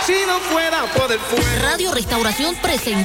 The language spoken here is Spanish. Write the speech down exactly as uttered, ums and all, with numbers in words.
Si no fuera por el fuego. Radio Restauración presenta